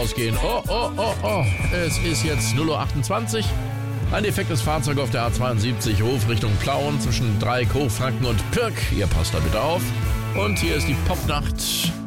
ausgehen. Oh. Es ist jetzt 0:28 Uhr. Ein defektes Fahrzeug auf der A72, Ruf Richtung Plauen zwischen Dreieck, Hochfranken und Pirk. Ihr passt da bitte auf. Und hier ist die Popnacht